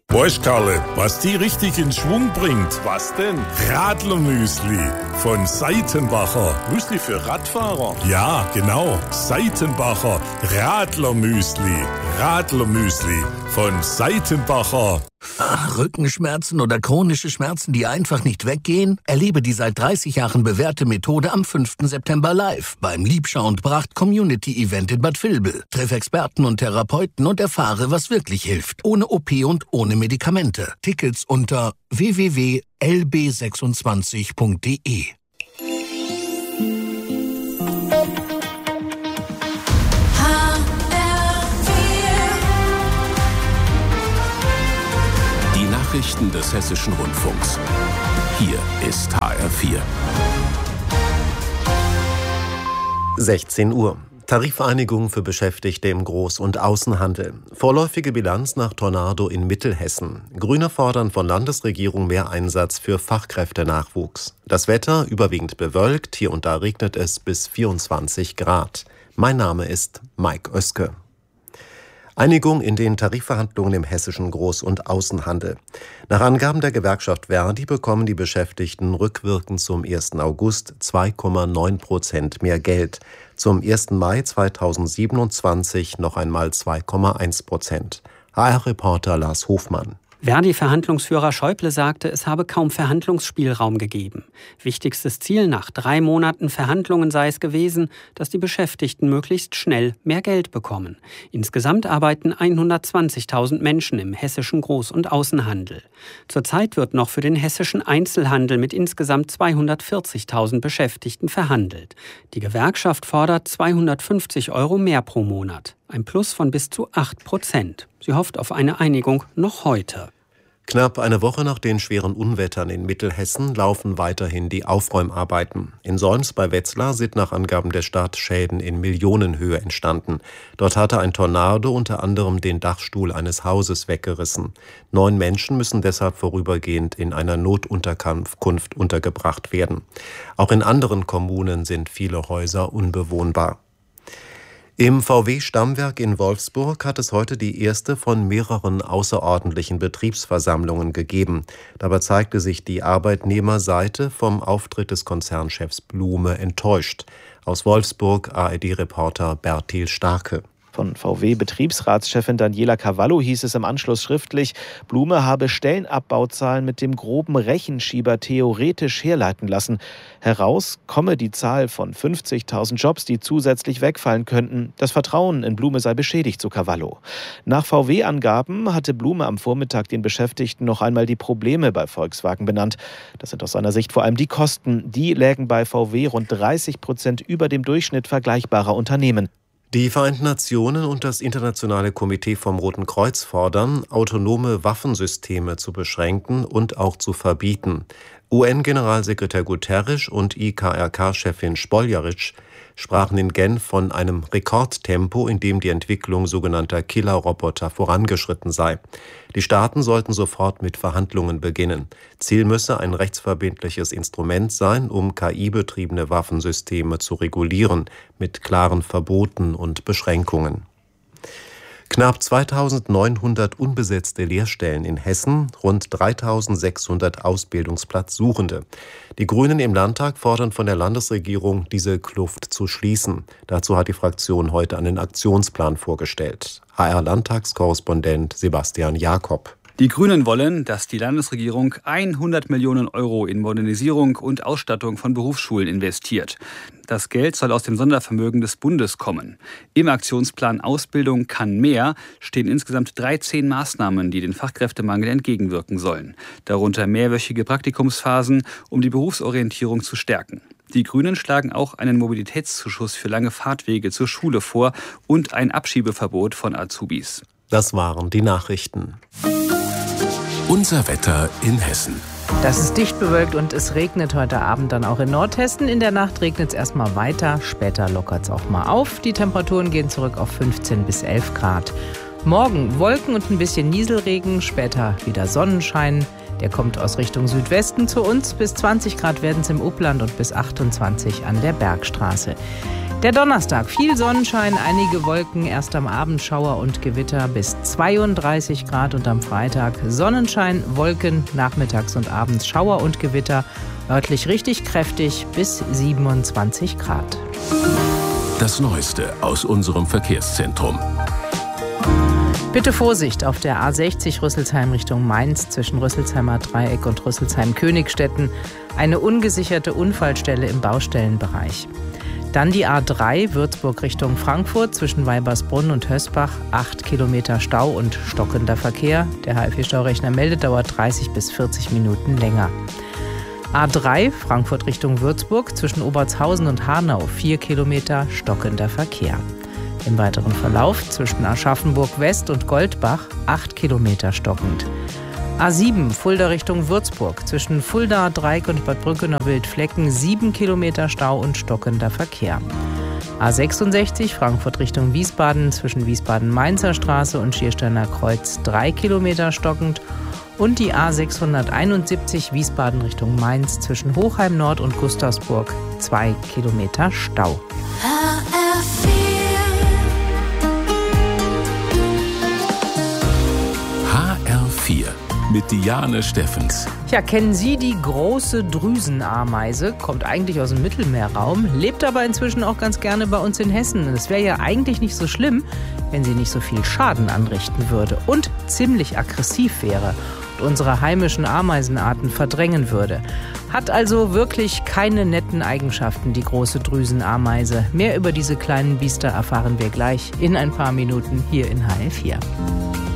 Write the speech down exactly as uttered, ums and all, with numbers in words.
Weißt, Karle, was die richtig in Schwung bringt? Was denn? Radlermüsli von Seitenbacher. Müsli für Radfahrer? Ja, genau. Seitenbacher Radlermüsli. Radlermüsli von Seitenbacher. Ach, Rückenschmerzen oder chronische Schmerzen, die einfach nicht weggehen? Erlebe die seit dreißig Jahren bewährte Methode am fünften September live beim Liebschau und Bracht Community Event in Bad Vilbel. Treff Experten und Therapeuten und erfahre, was wirklich hilft. Ohne O P und ohne Medikamente. Tickets unter w w w punkt l b sechsundzwanzig punkt d e. Nachrichten des Hessischen Rundfunks. Hier ist H R vier. sechzehn Uhr. Tarifeinigung für Beschäftigte im Groß- und Außenhandel. Vorläufige Bilanz nach Tornado in Mittelhessen. Grüne fordern von Landesregierung mehr Einsatz für Fachkräftenachwuchs. Das Wetter überwiegend bewölkt, hier und da regnet es bis vierundzwanzig Grad. Mein Name ist Mike Oeske. Einigung in den Tarifverhandlungen im hessischen Groß- und Außenhandel. Nach Angaben der Gewerkschaft Verdi bekommen die Beschäftigten rückwirkend zum ersten August zwei Komma neun Prozent mehr Geld. Zum ersten Mai zweitausendsiebenundzwanzig noch einmal zwei Komma eins Prozent. H R-Reporter Lars Hofmann. Verdi-Verhandlungsführer Schäuble sagte, es habe kaum Verhandlungsspielraum gegeben. Wichtigstes Ziel nach drei Monaten Verhandlungen sei es gewesen, dass die Beschäftigten möglichst schnell mehr Geld bekommen. Insgesamt arbeiten hundertzwanzigtausend Menschen im hessischen Groß- und Außenhandel. Zurzeit wird noch für den hessischen Einzelhandel mit insgesamt zweihundertvierzigtausend Beschäftigten verhandelt. Die Gewerkschaft fordert zweihundertfünfzig Euro mehr pro Monat. Ein Plus von bis zu acht Prozent. Sie hofft auf eine Einigung noch heute. Knapp eine Woche nach den schweren Unwettern in Mittelhessen laufen weiterhin die Aufräumarbeiten. In Solms bei Wetzlar sind nach Angaben der Stadt Schäden in Millionenhöhe entstanden. Dort hatte ein Tornado unter anderem den Dachstuhl eines Hauses weggerissen. Neun Menschen müssen deshalb vorübergehend in einer Notunterkunft untergebracht werden. Auch in anderen Kommunen sind viele Häuser unbewohnbar. Im V W-Stammwerk in Wolfsburg hat es heute die erste von mehreren außerordentlichen Betriebsversammlungen gegeben. Dabei zeigte sich die Arbeitnehmerseite vom Auftritt des Konzernchefs Blume enttäuscht. Aus Wolfsburg A R D-Reporter Bertil Starke. Von V W-Betriebsratschefin Daniela Cavallo hieß es im Anschluss schriftlich, Blume habe Stellenabbauzahlen mit dem groben Rechenschieber theoretisch herleiten lassen. Heraus komme die Zahl von fünfzigtausend Jobs, die zusätzlich wegfallen könnten. Das Vertrauen in Blume sei beschädigt, so Cavallo. Nach V W-Angaben hatte Blume am Vormittag den Beschäftigten noch einmal die Probleme bei Volkswagen benannt. Das sind aus seiner Sicht vor allem die Kosten. Die lägen bei V W rund dreißig Prozent über dem Durchschnitt vergleichbarer Unternehmen. Die Vereinten Nationen und das Internationale Komitee vom Roten Kreuz fordern, autonome Waffensysteme zu beschränken und auch zu verbieten. U N-Generalsekretär Guterres und I K R K-Chefin Spoljaric sprachen in Genf von einem Rekordtempo, in dem die Entwicklung sogenannter Killerroboter vorangeschritten sei. Die Staaten sollten sofort mit Verhandlungen beginnen. Ziel müsse ein rechtsverbindliches Instrument sein, um K I-betriebene Waffensysteme zu regulieren, mit klaren Verboten und Beschränkungen. Knapp zweitausendneunhundert unbesetzte Lehrstellen in Hessen, rund dreitausendsechshundert Ausbildungsplatzsuchende. Die Grünen im Landtag fordern von der Landesregierung, diese Kluft zu schließen. Dazu hat die Fraktion heute einen Aktionsplan vorgestellt. H R-Landtagskorrespondent Sebastian Jakob. Die Grünen wollen, dass die Landesregierung hundert Millionen Euro in Modernisierung und Ausstattung von Berufsschulen investiert. Das Geld soll aus dem Sondervermögen des Bundes kommen. Im Aktionsplan Ausbildung kann mehr stehen insgesamt dreizehn Maßnahmen, die den Fachkräftemangel entgegenwirken sollen. Darunter mehrwöchige Praktikumsphasen, um die Berufsorientierung zu stärken. Die Grünen schlagen auch einen Mobilitätszuschuss für lange Fahrtwege zur Schule vor und ein Abschiebeverbot von Azubis. Das waren die Nachrichten. Unser Wetter in Hessen. Das ist dicht bewölkt und es regnet heute Abend dann auch in Nordhessen. In der Nacht regnet es erstmal weiter, später lockert es auch mal auf. Die Temperaturen gehen zurück auf fünfzehn bis elf Grad. Morgen Wolken und ein bisschen Nieselregen, später wieder Sonnenschein. Der kommt aus Richtung Südwesten zu uns. Bis zwanzig Grad werden es im Upland und bis achtundzwanzig an der Bergstraße. Der Donnerstag, viel Sonnenschein, einige Wolken, erst am Abend Schauer und Gewitter bis zweiunddreißig Grad und am Freitag Sonnenschein, Wolken, nachmittags und abends Schauer und Gewitter, örtlich richtig kräftig bis siebenundzwanzig Grad. Das Neueste aus unserem Verkehrszentrum. Bitte Vorsicht auf der A sechzig Rüsselsheim Richtung Mainz zwischen Rüsselsheimer Dreieck und Rüsselsheim-Königstetten. Eine ungesicherte Unfallstelle im Baustellenbereich. Dann die A drei Würzburg Richtung Frankfurt zwischen Weibersbrunn und Hösbach. acht Kilometer Stau und stockender Verkehr. Der H L V-Staurechner meldet, dauert dreißig bis vierzig Minuten länger. A drei Frankfurt Richtung Würzburg zwischen Obertshausen und Hanau. vier Kilometer stockender Verkehr. Im weiteren Verlauf zwischen Aschaffenburg West und Goldbach acht Kilometer stockend. A sieben Fulda Richtung Würzburg zwischen Fulda, Dreieck und Bad Brückener-Wildflecken sieben Kilometer Stau und stockender Verkehr. A sechsundsechzig Frankfurt Richtung Wiesbaden zwischen Wiesbaden-Mainzer Straße und Schiersteiner Kreuz drei Kilometer stockend. Und die A sechshunderteinundsiebzig Wiesbaden Richtung Mainz zwischen Hochheim Nord und Gustavsburg zwei Kilometer Stau. H R vier mit Diane Steffens. Ja, kennen Sie die große Drüsenameise? Kommt eigentlich aus dem Mittelmeerraum, lebt aber inzwischen auch ganz gerne bei uns in Hessen. Es wäre ja eigentlich nicht so schlimm, wenn sie nicht so viel Schaden anrichten würde und ziemlich aggressiv wäre und unsere heimischen Ameisenarten verdrängen würde. Hat also wirklich keine netten Eigenschaften, die große Drüsenameise. Mehr über diese kleinen Biester erfahren wir gleich in ein paar Minuten hier in H L vier.